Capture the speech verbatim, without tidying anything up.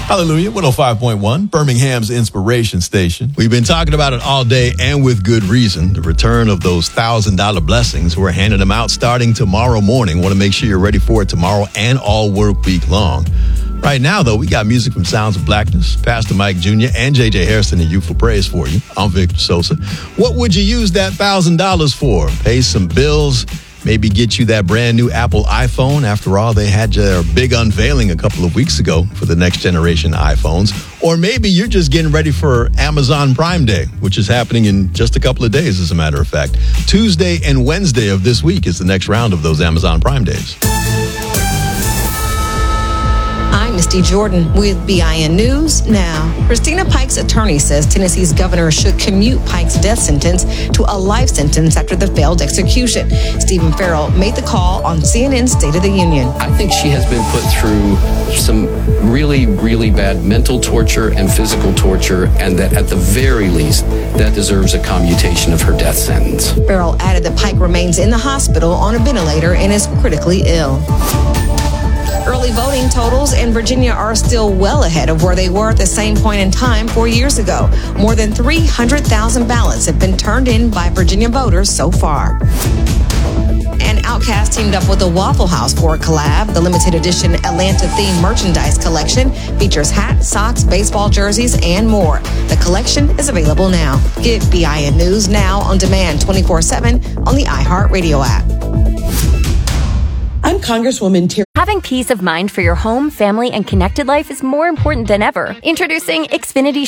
Hallelujah, one oh five point one, Birmingham's inspiration station. We've been talking about it all day and with good reason. The return of those one thousand dollars blessings. We're handing them out starting tomorrow morning. Want to make sure you're ready for it tomorrow and all work week long. Right now, though, we got music from Sounds of Blackness, Pastor Mike Junior, and J J Harrison and Youthful Praise for you. I'm Victor Sosa. What would you use that one thousand dollars for? Pay some bills? Maybe get you that brand new Apple iPhone. After all, they had their big unveiling a couple of weeks ago for the next generation iPhones. Or maybe you're just getting ready for Amazon Prime Day, which is happening in just a couple of days, as a matter of fact. Tuesday and Wednesday of this week is the next round of those Amazon Prime Days. I'm Misty Jordan with B I N News Now. Christina Pike's attorney says Tennessee's governor should commute Pike's death sentence to a life sentence after the failed execution. Stephen Farrell made the call on C N N's State of the Union. I think she has been put through some really, really bad mental torture and physical torture, and that at the very least, that deserves a commutation of her death sentence. Farrell added that Pike remains in the hospital on a ventilator and is critically ill. Early voting totals in Virginia are still well ahead of where they were at the same point in time four years ago. More than three hundred thousand ballots have been turned in by Virginia voters so far. And Outkast teamed up with the Waffle House for a collab. The limited edition Atlanta-themed merchandise collection features hats, socks, baseball jerseys, and more. The collection is available now. Get B I N News Now on demand twenty-four seven on the iHeartRadio app. I'm Congresswoman Terry. Having peace of mind for your home, family, and connected life is more important than ever. Introducing Xfinity